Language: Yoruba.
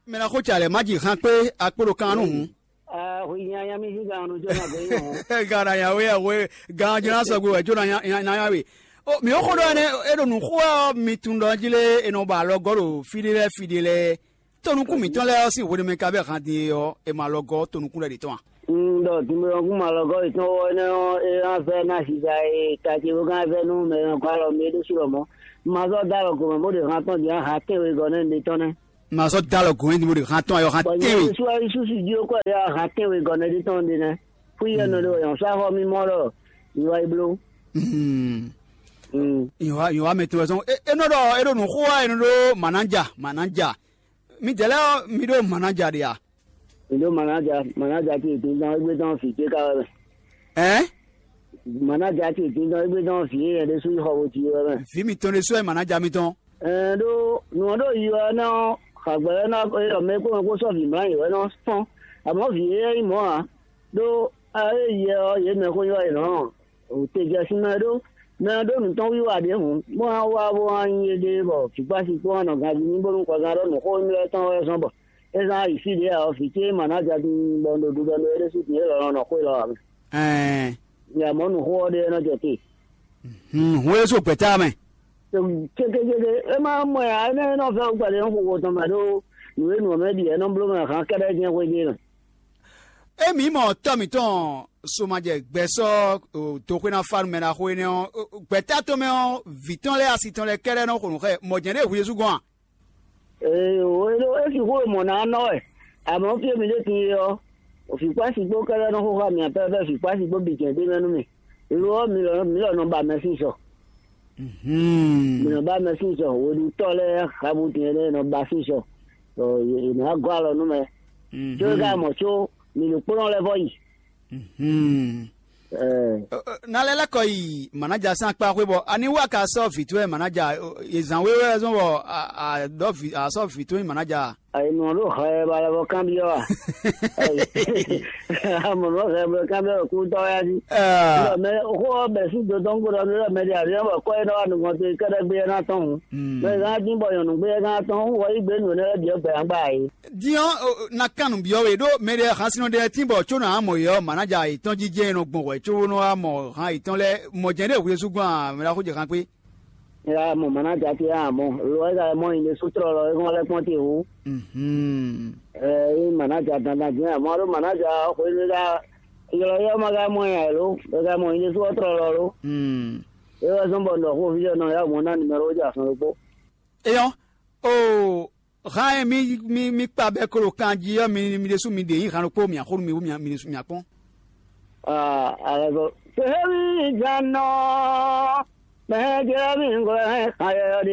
Mena ko chale maji khan pe akporo kanu. We Yami Gano Jonah. Gara ya we ga jina so go jona ya we. O mi o ko do ne e do nu ko mi tun do jile e no ba lo goro fidile tonu ku mi ton le o si wo de me ka be kan di yo e ma lo go tonu ku le di ton. Do ti mo ku ma lo go ito no e a fe na si ga e ka ti wo ga fe no me ko lo mi do si lo mo. Ma zo da lo ko mo de kan ton dia ha ke we go ne di ton ne. Ma zo da lo ko ndi mo de kan ton yo kan te we. So ai su si dio ko ya ha ke we go ne di ton di ne. Fu ye no do yo sa ho mi mo lo. Yo ai blue. You are meto so e do no ko ai no manager. Mi dele mi do manager dia. Do manager ti don egbe don fi ke ka. Manager ti don egbe don fi e de su ho wo ti yo. Fi mi ton le so e manager mi ton. Do no do yo na agbe na ko me ko so fi ma yo na fon. Amo fi e mo a. Do ye me ko yo e no. O te ja sina do. Na do mi ton wi wa de hun. Mo wa wo an ye de bo. Fi pa si ko na ga ni bo ko ga ro no ko mi le ton e so bo. Esa isi de a ofike manager din bondo du do ere su ti lo no ko lo. Ya mo no ho de na joti. Wo so peta me. Ke e ma mo ya ne no fe gba le ho ko to ma do ni no me di e no blo ma kan kere je ko je na. E mi mo to mi ton so ma je gbeso to ko na farm me na ko ni o peta to me o viton le asiton le kere no ko no mo je ne wu yesu gan. If you go Mona, I'm not feeling it here. If you pass it, go carry no ho me, if you pass it, go be me. You owe me no by message. No by message, would you tell her how would you know by fish? So you know, go no me. So Gamocho, you put on a voice. Na lela koi manager san pa kwebo ani waka so fitwe manager izan wewe zo bo a do a so fitwe manager ai no lo khae ba la cambio amo no se ba cambio ku to ya ji me ho be su do don go do me ya ba ko no no te ka de be na ton me ga din bo yo no be ga ton wo igbe no na de be an ba yi dion na kanu bi o we do me de khasino de timbo chona amo yo manager iton jije no gbon we chu no amo han iton le mo je de we su gwan me la ko je kan pe ya mo manager ti amo lo ga mo in de sutro lo ko le ponti hu manager dan je amo ro manager ko le ga yo ma ga mo ya lo ga mo in de sutro lo e wa zombo no ko video no ya mo na numero ja so po eyo ha mi pa be ko kan ji yo mi de su mi de yin kan ko mi akoro mi de su mi apon ala go se vi jano me je mi go